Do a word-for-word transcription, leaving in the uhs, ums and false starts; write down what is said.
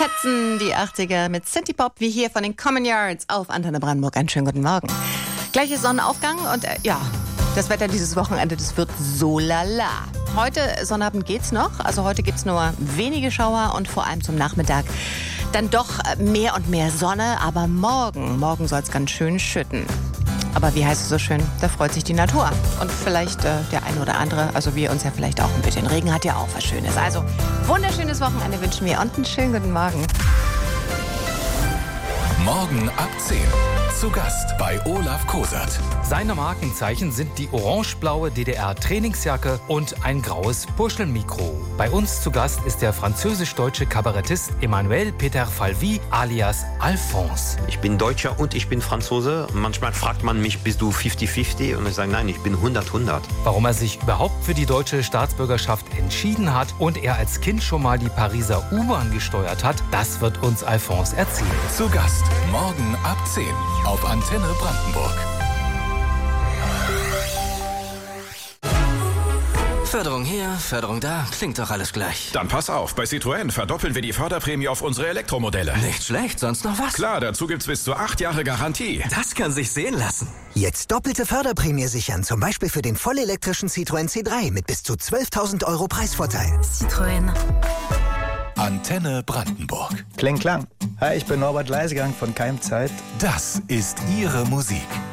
fetzen die achtziger mit Synthie Pop, wie hier von den Common Yards auf Antenne Brandenburg. Einen schönen guten Morgen. Gleiche Sonnenaufgang und äh, ja, das Wetter dieses Wochenende, das wird so lala. Heute, Sonnabend geht's noch, also heute gibt's nur wenige Schauer und vor allem zum Nachmittag dann doch mehr und mehr Sonne, aber morgen, morgen soll's ganz schön schütten. Aber wie heißt es so schön, da freut sich die Natur. Und vielleicht äh, der eine oder andere, also wir uns ja vielleicht auch ein bisschen. Regen hat ja auch was Schönes. Also wunderschönes Wochenende wünschen wir und einen schönen guten Morgen. Morgen ab zehn. Zu Gast bei Olaf Kosert. Seine Markenzeichen sind die orange-blaue D D R-Trainingsjacke und ein graues Puschelmikro. Bei uns zu Gast ist der französisch-deutsche Kabarettist Emmanuel Peter Falvy alias Alphonse. Ich bin Deutscher und ich bin Franzose. Manchmal fragt man mich, bist du fünfzig fünfzig? Und ich sage, nein, ich bin hundert hundert. Warum er sich überhaupt für die deutsche Staatsbürgerschaft entschieden hat und er als Kind schon mal die Pariser U-Bahn gesteuert hat, das wird uns Alphonse erzählen. Zu Gast morgen ab zehn auf Antenne Brandenburg. Förderung hier, Förderung da, klingt doch alles gleich. Dann pass auf, bei Citroën verdoppeln wir die Förderprämie auf unsere Elektromodelle. Nicht schlecht, sonst noch was? Klar, dazu gibt's bis zu acht Jahre Garantie. Das kann sich sehen lassen. Jetzt doppelte Förderprämie sichern, zum Beispiel für den vollelektrischen Citroën C drei mit bis zu zwölftausend Euro Preisvorteil. Citroën. Antenne Brandenburg. Kling, klang. Hi, ich bin Norbert Leisegang von Keimzeit. Das ist Ihre Musik.